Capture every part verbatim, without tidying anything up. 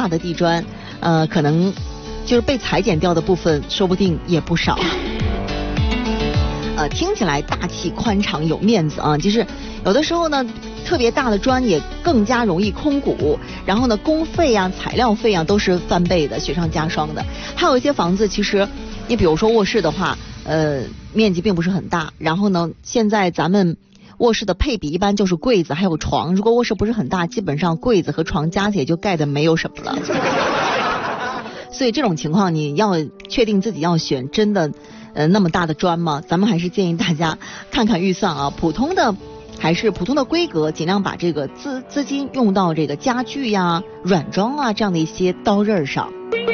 大的地砖，呃，可能就是被裁剪掉的部分，说不定也不少。呃，听起来大气宽敞有面子啊，就是有的时候呢，特别大的砖也更加容易空鼓，然后呢，工费啊、材料费啊都是翻倍的，雪上加霜的。还有一些房子，其实你比如说卧室的话，呃，面积并不是很大，然后呢，现在咱们卧室的配比一般就是柜子还有床，如果卧室不是很大，基本上柜子和床加起来就盖的没有什么了。所以这种情况，你要确定自己要选真的呃那么大的砖吗？咱们还是建议大家看看预算啊，普通的还是普通的规格，尽量把这个资资金用到这个家具呀、软装啊这样的一些刀刃上。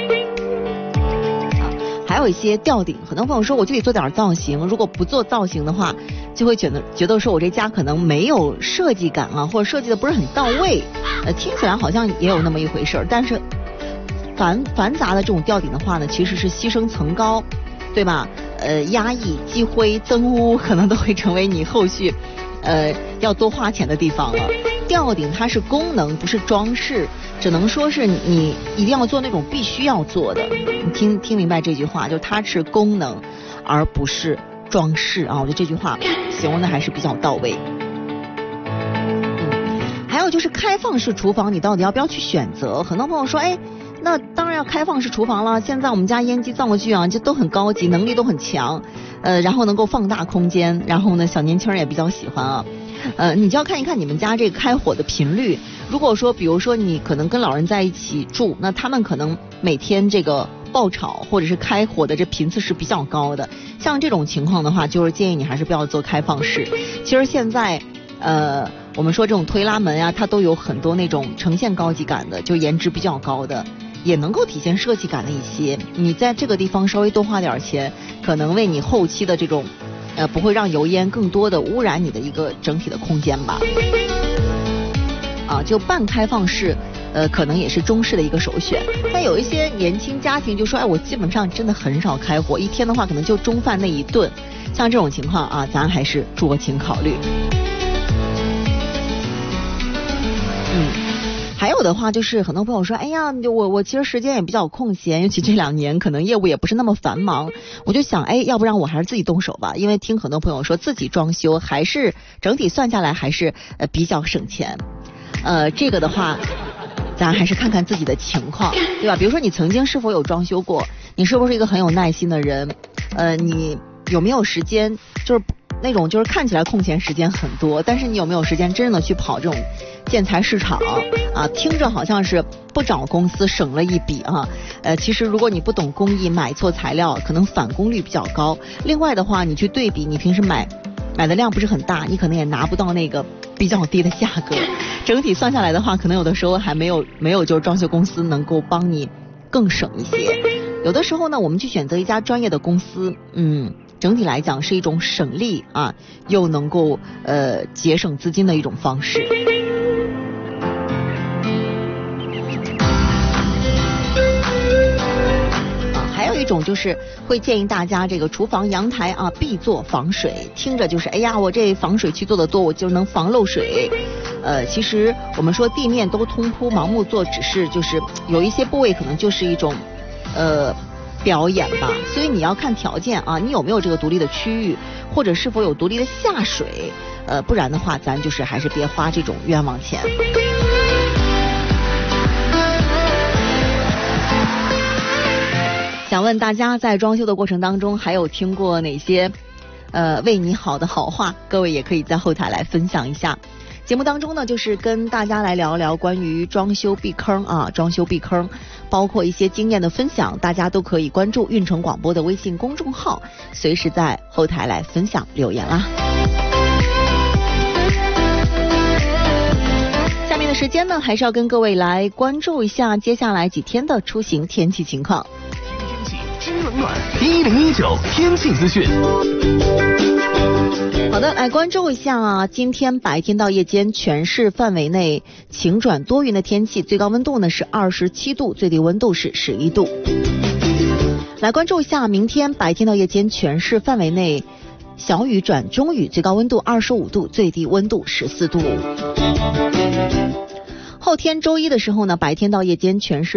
还有一些吊顶，很多朋友说我就得做点造型，如果不做造型的话，就会觉得觉得说我这家可能没有设计感啊，或者设计的不是很到位。呃，听起来好像也有那么一回事，但是繁繁杂的这种吊顶的话呢，其实是牺牲层高，对吧？呃，压抑、积灰、增污，可能都会成为你后续呃要多花钱的地方了。吊顶它是功能，不是装饰，只能说是你一定要做那种必须要做的。你听听明白这句话，就是它是功能，而不是装饰啊！我觉得这句话形容的还是比较到位。嗯，还有就是开放式厨房，你到底要不要去选择？很多朋友说，哎，那当然要开放式厨房了。现在我们家烟机灶具啊，这都很高级，能力都很强，呃，然后能够放大空间，然后呢，小年轻人也比较喜欢啊。呃，你就要看一看你们家这个开火的频率。如果说，比如说你可能跟老人在一起住，那他们可能每天这个爆炒或者是开火的这频次是比较高的。像这种情况的话，就是建议你还是不要做开放式。其实现在，呃，我们说这种推拉门啊，它都有很多那种呈现高级感的，就颜值比较高的，也能够体现设计感的一些。你在这个地方稍微多花点钱，可能为你后期的这种。呃，不会让油烟更多的污染你的一个整体的空间吧？啊，就半开放式，呃，可能也是中式的一个首选。但有一些年轻家庭就说，哎，我基本上真的很少开火，一天的话可能就中饭那一顿。像这种情况啊，咱还是酌情考虑。嗯。还有的话就是很多朋友说，哎呀，我我其实时间也比较空闲，尤其这两年可能业务也不是那么繁忙，我就想，哎，要不然我还是自己动手吧，因为听很多朋友说自己装修还是整体算下来还是呃比较省钱。呃，这个的话，咱还是看看自己的情况，对吧？比如说你曾经是否有装修过，你是不是一个很有耐心的人？呃，你有没有时间，就是那种就是看起来空闲时间很多，但是你有没有时间真正的去跑这种建材市场啊？听着好像是不找公司省了一笔啊，呃，其实如果你不懂工艺，买错材料，可能返工率比较高。另外的话，你去对比，你平时买买的量不是很大，你可能也拿不到那个比较低的价格。整体算下来的话，可能有的时候还没有没有就是装修公司能够帮你更省一些。有的时候呢，我们去选择一家专业的公司，嗯。整体来讲是一种省力啊，又能够呃节省资金的一种方式。啊，还有一种就是会建议大家这个厨房阳台啊必做防水，听着就是哎呀，我这防水区做的多，我就能防漏水。呃，其实我们说地面都通铺，盲目做只是就是有一些部位可能就是一种呃。表演吧，所以你要看条件啊，你有没有这个独立的区域，或者是否有独立的下水，呃，不然的话，咱就是还是别花这种冤枉钱。想问大家，在装修的过程当中，还有听过哪些呃为你好的好话？各位也可以在后台来分享一下。节目当中呢，就是跟大家来聊聊关于装修避坑啊，装修避坑，包括一些经验的分享，大家都可以关注运城广播的微信公众号，随时在后台来分享留言啦。下面的时间呢，还是要跟各位来关注一下接下来几天的出行天气情况。 知冷暖一零一九天气资讯。 好的，来关注一下啊，今天白天到夜间全市范围内晴转多云的天气，最高温度呢是二十七度，最低温度是十一度。来关注一下明天白天到夜间全市范围内小雨转中雨，最高温度二十五度，最低温度十四度。后天周一的时候呢，白天到夜间全市